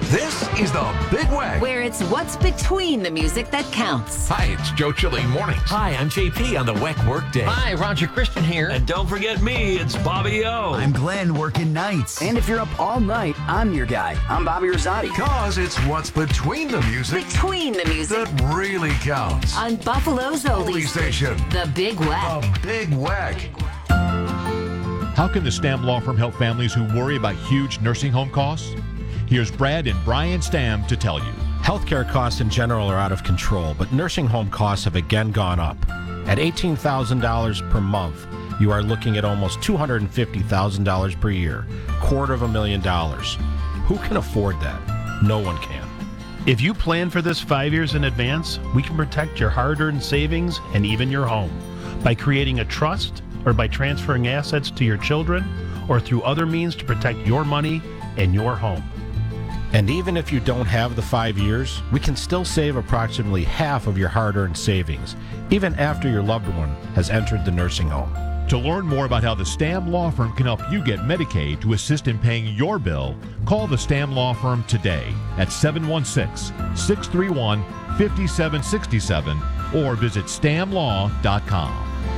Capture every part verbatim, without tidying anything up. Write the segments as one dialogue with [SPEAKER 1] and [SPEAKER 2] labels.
[SPEAKER 1] This is the Big Wag.
[SPEAKER 2] Where it's what's between the music that counts.
[SPEAKER 1] Hi, it's Joe Chili Mornings.
[SPEAKER 3] Hi, I'm J P on the W E C Workday.
[SPEAKER 4] Hi, Roger Christian here.
[SPEAKER 5] And don't forget me, it's Bobby O.
[SPEAKER 6] I'm Glenn working nights.
[SPEAKER 7] And if you're up all night, I'm your guy. I'm Bobby Rosati.
[SPEAKER 1] Cause it's what's between the music
[SPEAKER 2] Between the music
[SPEAKER 1] that really counts.
[SPEAKER 2] on Buffalo's
[SPEAKER 1] Oldies
[SPEAKER 2] Oldies
[SPEAKER 1] Station.
[SPEAKER 2] The Big Wag.
[SPEAKER 1] The Big Wag.
[SPEAKER 8] How can the Stam Law Firm help families who worry about huge nursing home costs? Here's Brad and Brian Stam to tell you.
[SPEAKER 9] Healthcare costs in general are out of control, but nursing home costs have again gone up. At eighteen thousand dollars per month, you are looking at almost two hundred fifty thousand dollars per year, quarter of a million dollars. Who can afford that? No one can.
[SPEAKER 10] If you plan for this five years in advance, we can protect your hard-earned savings and even your home by creating a trust or by transferring assets to your children or through other means to protect your money and your home.
[SPEAKER 9] And even if you don't have the five years, we can still save approximately half of your hard-earned savings, even after your loved one has entered the nursing home.
[SPEAKER 8] To learn more about how the Stam Law Firm can help you get Medicaid to assist in paying your bill, call the Stam Law Firm today at seven one six, six three one, five seven six seven or visit stam law dot com.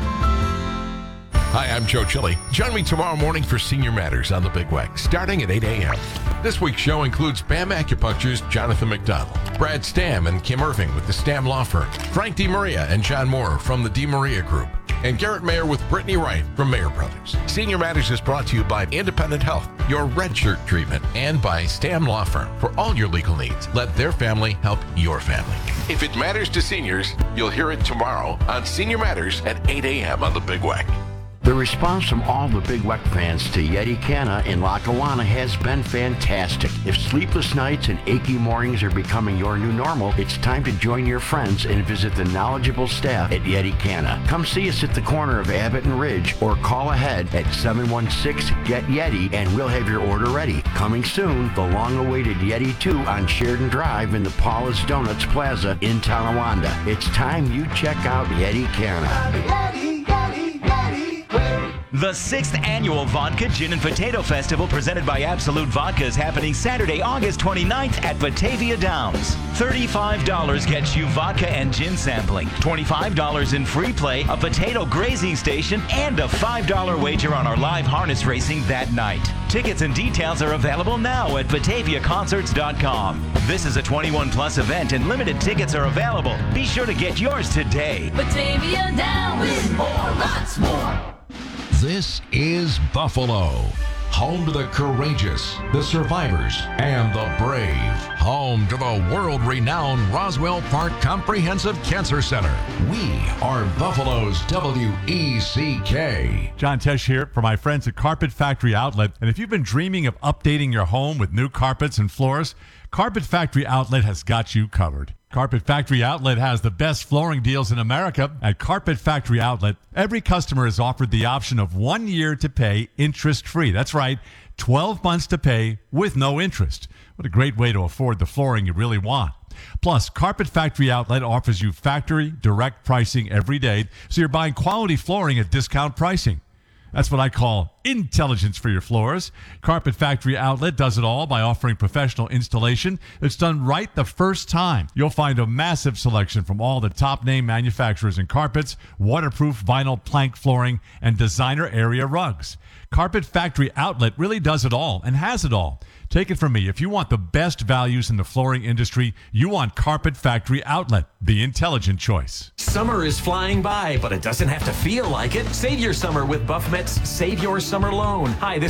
[SPEAKER 1] Hi, I'm Joe Chili. Join me tomorrow morning for Senior Matters on the Big Wag, starting at eight a.m. This week's show includes Bam Acupuncture's Jonathan McDonald, Brad Stam and Kim Irving with the Stam Law Firm, Frank DeMaria and John Moore from the DeMaria Group, and Garrett Mayer with Brittany Wright from Mayer Brothers. Senior Matters is brought to you by Independent Health, your red shirt treatment, and by Stam Law Firm. For all your legal needs, let their family help your family. If it matters to seniors, you'll hear it tomorrow on Senior Matters at eight a.m. on the Big Wag.
[SPEAKER 11] The response from all the Big W E C fans to Yeti Canna in Lackawanna has been fantastic. If sleepless nights and achy mornings are becoming your new normal, it's time to join your friends and visit the knowledgeable staff at Yeti Canna. Come see us at the corner of Abbott and Ridge or call ahead at seven one six, G E T Yeti and we'll have your order ready. Coming soon, the long-awaited Yeti two on Sheridan Drive in the Paula's Donuts Plaza in Tonawanda. It's time you check out Yeti Canna.
[SPEAKER 12] Yeti, Yeti, Yeti.
[SPEAKER 13] The sixth annual Vodka Gin and Potato Festival presented by Absolute Vodka is happening Saturday, August twenty-ninth at Batavia Downs. thirty-five dollars gets you vodka and gin sampling, twenty-five dollars in free play, a potato grazing station, and a five dollar wager on our live harness racing that night. Tickets and details are available now at batavia concerts dot com. This is a twenty-one plus event and limited tickets are available. Be sure to get yours today.
[SPEAKER 12] Batavia Down with more, lots more.
[SPEAKER 1] This is Buffalo, home to the courageous, the survivors, and the brave. Home to the world-renowned Roswell Park Comprehensive Cancer Center. We are Buffalo's W E C K.
[SPEAKER 8] John Tesh here for my friends at Carpet Factory Outlet. And if you've been dreaming of updating your home with new carpets and floors, Carpet Factory Outlet has got you covered. Carpet Factory Outlet has the best flooring deals in America. At Carpet Factory Outlet, every customer is offered the option of one year to pay interest-free. That's right, twelve months to pay with no interest. What a great way to afford the flooring you really want. Plus, Carpet Factory Outlet offers you factory direct pricing every day, so you're buying quality flooring at discount pricing. That's what I call intelligence for your floors. Carpet Factory Outlet does it all by offering professional installation that's done right the first time. You'll find a massive selection from all the top-name manufacturers in carpets, waterproof vinyl plank flooring, and designer area rugs. Carpet Factory Outlet really does it all and has it all. Take it from me, if you want the best values in the flooring industry, you want Carpet Factory Outlet, the intelligent choice.
[SPEAKER 3] Summer is flying by, but it doesn't have to feel like it. Save your summer with BuffMet's Save Your Summer Loan. Hi, this